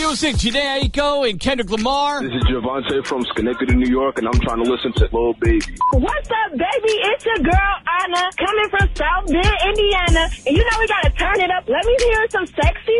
music, Jhené Aiko and Kendrick Lamar. This is Javante from Schenectady, New York, and I'm trying to listen to Lil Baby. What's up, baby? It's your girl, Anna, coming from South Bend, Indiana. And you know we got to turn it up. Let me hear some sexy